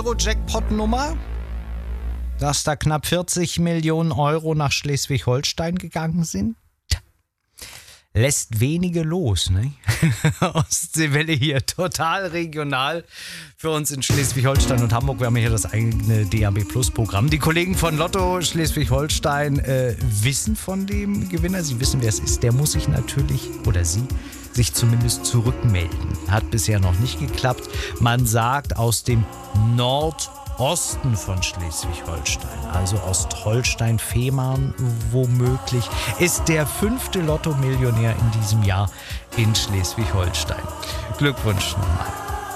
Euro-Jackpot-Nummer, dass da knapp 40 Millionen Euro nach Schleswig-Holstein gegangen sind. Lässt wenige los, ne? Ostseewelle hier, total regional für uns in Schleswig-Holstein und Hamburg. Wir haben hier das eigene DAB-Plus-Programm. Die Kollegen von Lotto Schleswig-Holstein wissen von dem Gewinner. Sie wissen, wer es ist. Der muss sich natürlich, oder sie, sich zumindest zurückmelden. Hat bisher noch nicht geklappt. Man sagt aus dem Nordosten von Schleswig-Holstein, also Ostholstein-Fehmarn womöglich, ist der 5. Lotto-Millionär in diesem Jahr in Schleswig-Holstein. Glückwunsch nochmal.